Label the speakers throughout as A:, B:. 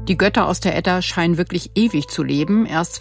A: Die Götter aus der Edda scheinen wirklich ewig zu leben. Erst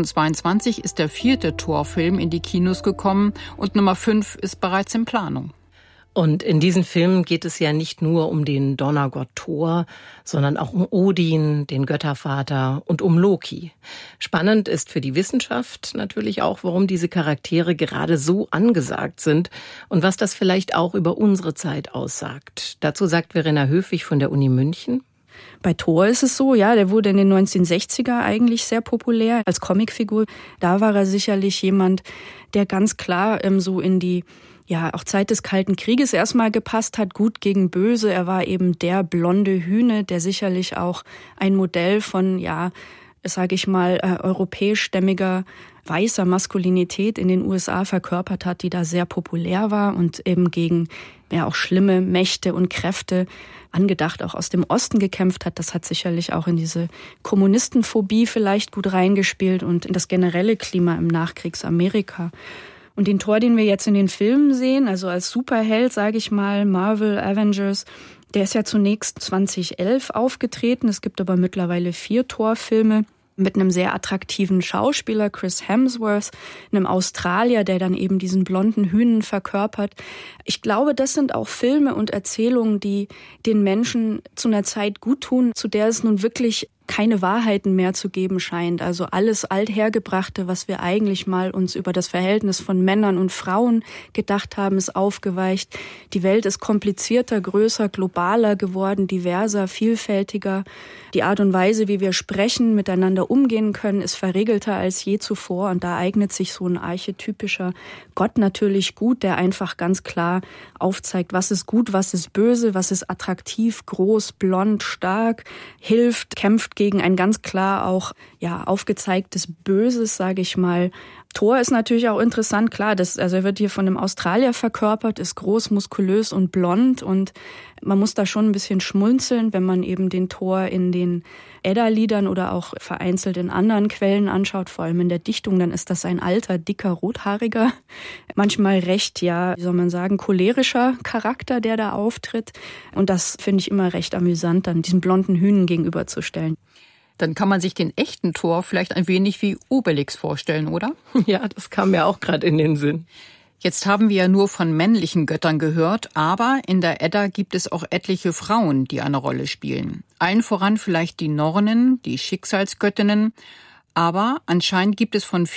A: 2022 ist der 4. Thor-Film in die Kinos gekommen und Nummer 5 ist bereits in Planung.
B: Und in diesen Filmen geht es ja nicht nur um den Donnergott Thor, sondern auch um Odin, den Göttervater, und um Loki. Spannend ist für die Wissenschaft natürlich auch, warum diese Charaktere gerade so angesagt sind und was das vielleicht auch über unsere Zeit aussagt. Dazu sagt Verena Höfig von der Uni München.
C: Bei Thor ist es so, ja, der wurde in den 1960er eigentlich sehr populär als Comicfigur. Da war er sicherlich jemand, der ganz klar so in die auch Zeit des Kalten Krieges erstmal gepasst hat, gut gegen böse. Er war eben der blonde Hühne, der sicherlich auch ein Modell von, sage ich mal, europäischstämmiger weißer Maskulinität in den USA verkörpert hat, die da sehr populär war und eben gegen auch schlimme Mächte und Kräfte, angedacht auch aus dem Osten, gekämpft hat. Das hat sicherlich auch in diese Kommunistenphobie vielleicht gut reingespielt und in das generelle Klima im Nachkriegsamerika. Und den Thor, den wir jetzt in den Filmen sehen, also als Superheld, sage ich mal, Marvel, Avengers, der ist ja zunächst 2011 aufgetreten. Es gibt aber mittlerweile 4 Thor-Filme mit einem sehr attraktiven Schauspieler, Chris Hemsworth, einem Australier, der dann eben diesen blonden Hühnen verkörpert. Ich glaube, das sind auch Filme und Erzählungen, die den Menschen zu einer Zeit gut tun, zu der es nun wirklich keine Wahrheiten mehr zu geben scheint. Also alles Althergebrachte, was wir eigentlich mal uns über das Verhältnis von Männern und Frauen gedacht haben, ist aufgeweicht. Die Welt ist komplizierter, größer, globaler geworden, diverser, vielfältiger. Die Art und Weise, wie wir sprechen, miteinander umgehen können, ist verregelter als je zuvor. Und da eignet sich so ein archetypischer Gott natürlich gut, der einfach ganz klar aufzeigt, was ist gut, was ist böse, was ist attraktiv, groß, blond, stark, hilft, kämpft gegen ein ganz klar auch aufgezeigtes Böses, sage ich mal. Thor ist natürlich auch interessant, klar, er wird hier von einem Australier verkörpert, ist groß, muskulös und blond und man muss da schon ein bisschen schmunzeln, wenn man eben den Thor in den Edda-Liedern oder auch vereinzelt in anderen Quellen anschaut, vor allem in der Dichtung, dann ist das ein alter, dicker, rothaariger, manchmal recht, wie soll man sagen, cholerischer Charakter, der da auftritt. Und das finde ich immer recht amüsant, dann diesen blonden Hühnen gegenüberzustellen.
A: Dann kann man sich den echten Thor vielleicht ein wenig wie Obelix vorstellen, oder?
B: Ja, das kam mir auch gerade in den Sinn.
A: Jetzt haben wir ja nur von männlichen Göttern gehört, aber in der Edda gibt es auch etliche Frauen, die eine Rolle spielen. Allen voran vielleicht die Nornen, die Schicksalsgöttinnen. Aber anscheinend gibt es von